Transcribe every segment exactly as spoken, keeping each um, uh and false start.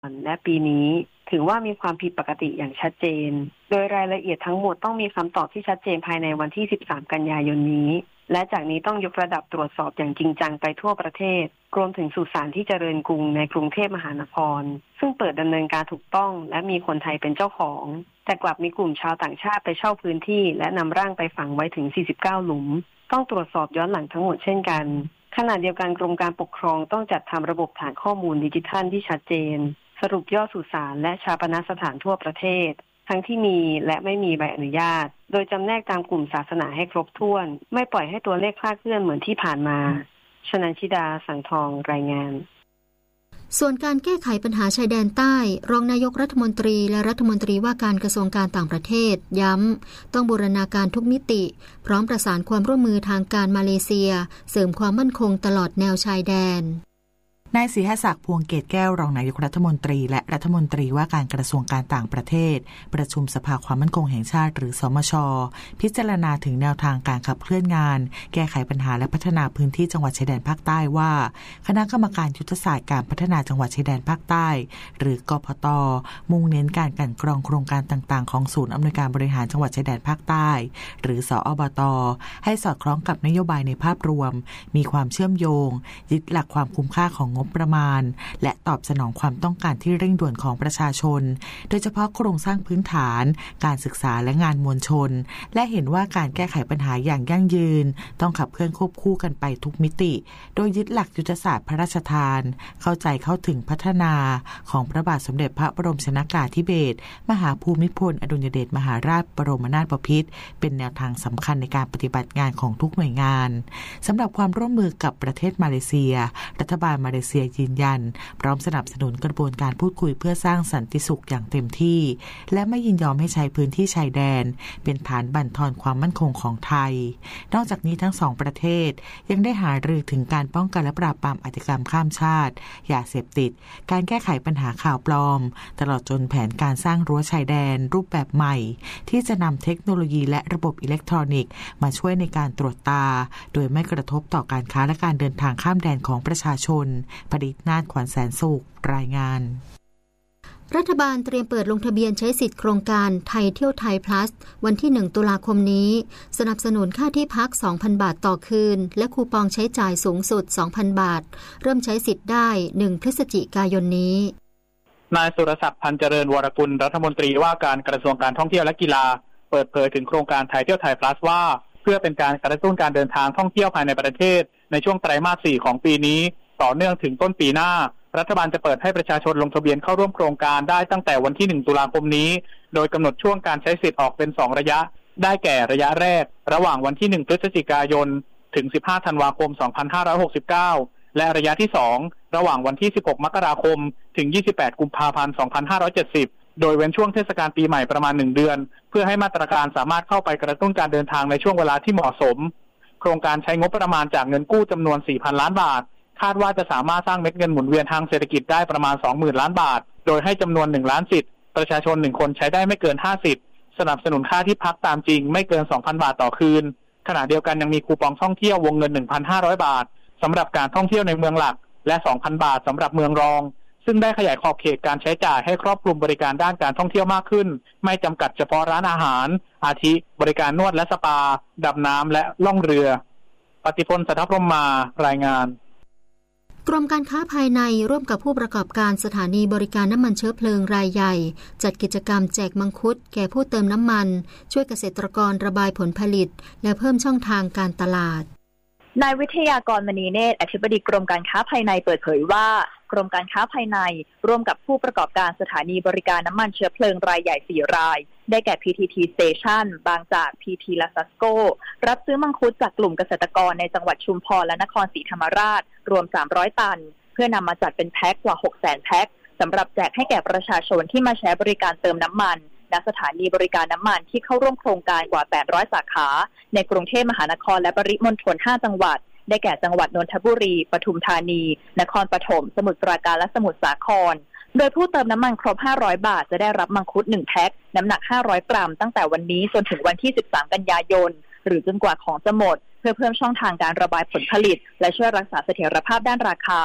และปีนี้ถือว่ามีความผิดปกติอย่างชัดเจนโดยรายละเอียดทั้งหมดต้องมีคำตอบที่ชัดเจนภายในวันที่สิบสามกันยายนนี้และจากนี้ต้องยกระดับตรวจสอบอย่างจริงจังไปทั่วประเทศรวมถึงสุสานที่เจริญกรุงในกรุงเทพมหานครซึ่งเปิดดำเนินการถูกต้องและมีคนไทยเป็นเจ้าของแต่กลับมีกลุ่มชาวต่างชาติไปเช่าพื้นที่และนำร่างไปฝังไว้ถึงสี่สิบเก้าหลุมต้องตรวจสอบย้อนหลังทั้งหมดเช่นกันขณะเดียวกันกรมการปกครองต้องจัดทำระบบฐานข้อมูลดิจิทัลที่ชัดเจนสรุปยอดสุสานและชาปนสถานทั่วประเทศทั้งที่มีและไม่มีใบอนุญาตโดยจำแนกตามกลุ่มศาสนาให้ครบถ้วนไม่ปล่อยให้ตัวเลขคลาดเคลื่อนเหมือนที่ผ่านมาชนันชิดาสังทองรายงานส่วนการแก้ไขปัญหาชายแดนใต้รองนายกรัฐมนตรีและรัฐมนตรีว่าการกระทรวงการต่างประเทศย้ำต้องบูรณาการทุกมิติพร้อมประสานความร่วมมือทางการมาเลเซียเสริมความมั่นคงตลอดแนวชายแดนนายศรีหศักดิ์พวงเกตแก้วรองนายกรัฐมนตรีและรัฐมนตรีว่าการกระทรวงการต่างประเทศประชุมสภาความมั่นคงแห่งชาติหรือสมช.พิจารณาถึงแนวทางการขับเคลื่อนงานแก้ไขปัญหาและพัฒนาพื้นที่จังหวัดชายแดนภาคใต้ว่าคณะกรรมการยุทธศาสตร์การพัฒนาจังหวัดชายแดนภาคใต้หรือกพต.มุ่งเน้นการกลั่นกรองโครงการต่างๆของศูนย์อำนวยการบริหารจังหวัดชายแดนภาคใต้หรือสอบต.ให้สอดคล้องกับนโยบายในภาพรวมมีความเชื่อมโยงยึดหลักความคุ้มค่าของงบประมาณและตอบสนองความต้องการที่เร่งด่วนของประชาชนโดยเฉพาะโครงสร้างพื้นฐานการศึกษาและงานมวลชนและเห็นว่าการแก้ไขปัญหาอย่างยั่งยืนต้องขับเคลื่อนควบคู่กันไปทุกมิติโดยยึดหลักยุทธศาสตร์พระราชทานเข้าใจเข้าถึงพัฒนาของพระบาทสมเด็จพระบรมชนกาธิเบศรมหาภูมิพลอดุลยเดชมหาราชบรมนาถบพิตรเป็นแนวทางสำคัญในการปฏิบัติงานของทุกหน่วยงานสำหรับความร่วมมือกับประเทศมาเลเซียรัฐบาลมาเลเซียยืนยันพร้อมสนับสนุนกระบวนการพูดคุยเพื่อสร้างสันติสุขอย่างเต็มที่และไม่ยินยอมให้ใช้พื้นที่ชายแดนเป็นฐานบั่นทอนความมั่นคงของไทยนอกจากนี้ทั้งสองประเทศยังได้หารือถึงการป้องกันและปราบปรามอาชญากรรมข้ามชาติยาเสพติดการแก้ไขปัญหาข่าวปลอมตลอดจนแผนการสร้างรั้วชายแดนรูปแบบใหม่ที่จะนำเทคโนโลยีและระบบอิเล็กทรอนิกส์มาช่วยในการตรวจตาโดยไม่กระทบต่อการค้าและการเดินทางข้ามแดนของประชาชนผลิตนาถขวัญแสนสุขรายงานรัฐบาลเตรียมเปิดลงทะเบียนใช้สิทธิโครงการไทยเที่ยวไทย plus วันที่หนึ่งตุลาคมนี้สนับสนุนค่าที่พัก สองพัน บาทต่อคืนและคูปองใช้จ่ายสูงสุด สองพัน บาทเริ่มใช้สิทธิ์ได้หนึ่งพฤศจิกายนนี้นายสุรศักดิ์พันเจริญวรกุลรัฐมนตรีว่าการกระทรวงการท่องเที่ยวและกีฬาเปิดเผยถึงโครงการไทยเที่ยวไทย plus ว่าเพื่อเป็นการกระตุ้นการเดินทางท่องเที่ยวภายในประเทศในช่วงไตรมาสสี่ของปีนี้ต่อเนื่องถึงต้นปีหน้ารัฐบาลจะเปิดให้ประชาชนลงทะเบียนเข้าร่วมโครงการได้ตั้งแต่วันที่หนึ่งตุลาคมนี้โดยกำหนดช่วงการใช้สิทธิ์ออกเป็นสองระยะได้แก่ระยะแรกระหว่างวันที่หนึ่งพฤศจิกายนถึงสิบห้าธันวาคมสองพันห้าร้อยหกสิบเก้าและระยะที่สองระหว่างวันที่สิบหกมกราคมถึงยี่สิบแปดกุมภาพันธ์สองพันห้าร้อยเจ็ดสิบโดยเว้นช่วงเทศกาลปีใหม่ประมาณหนึ่งเดือนเพื่อให้มาตรการสามารถเข้าไปกระตุ้นการเดินทางในช่วงเวลาที่เหมาะสมโครงการใช้งบประมาณจากเงินกู้จำนวน สี่พัน ล้านบาทคาดว่าจะสามารถสร้างเม็ดเงินหมุนเวียนทางเศรษฐกิจได้ประมาณ สองหมื่น ล้านบาทโดยให้จำนวนหนึ่งล้านสิทธิ์ประชาชนหนึ่งคนใช้ได้ไม่เกินห้าสิทธิ์สนับสนุนค่าที่พักตามจริงไม่เกิน สองพัน บาทต่อคืนขณะเดียวกันยังมีคูปองท่องเที่ยววงเงิน หนึ่งพันห้าร้อย บาทสำหรับการท่องเที่ยวในเมืองหลักและ สองพัน บาทสำหรับเมืองรองซึ่งได้ขยายขอบเขตการใช้จ่ายให้ครอบคลุมบริการด้านการท่องเที่ยวมากขึ้นไม่จำกัดเฉพาะร้านอาหารอาทิบริการนวดและสปาดำน้ำและล่องเรือปฏิพล สัทธพรหมมารายงานกรมการค้าภายในร่วมกับผู้ประกอบการสถานีบริการน้ำมันเชื้อเพลิงรายใหญ่จัดกิจกรรมแจกมังคุดแก่ผู้เติมน้ำมันช่วยเกษตรกรระบายผลผลิตและเพิ่มช่องทางการตลาดนายวิทยากรมณีเนตรอธิบดีกรมการค้าภายในเปิดเผยว่ากรมการค้าภายในร่วมกับผู้ประกอบการสถานีบริการน้ำมันเชื้อเพลิงรายใหญ่สี่รายได้แก่ พี ที ที Station บางจาก พี ที และ Sasco รับซื้อมังคุดจากกลุ่มเกษตรกรในจังหวัดชุมพรและนครศรีธรรมราชรวมสามร้อยตันเพื่อนำมาจัดเป็นแพ็คกว่า หกแสน แพ็คสำหรับแจกให้แก่ประชาชนที่มาใช้บริการเติมน้ำมันณสถานีบริการน้ำมันที่เข้าร่วมโครงการกว่าแปดร้อยสาขาในกรุงเทพมหานครและปริมณฑลห้าจังหวัดได้แก่จังหวัดนนทบุรีปทุมธานีนครปฐมสมุทรปราการและสมุทรสาครโดยผู้เติมน้ำมันครบห้าร้อยบาทจะได้รับมังคุดหนึ่งแพ็คน้ำหนักห้าร้อยกรัมตั้งแต่วันนี้จนถึงวันที่สิบสามกันยายนหรือจนกว่าของจะหมดเพื่อเพิ่มช่องทางการระบายผลผลิตและช่วยรักษาเสถียรภาพด้านราคา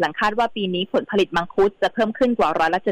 หลังคาดว่าปีนี้ผลผลิตมังคุดจะเพิ่มขึ้นกว่าร้อยละ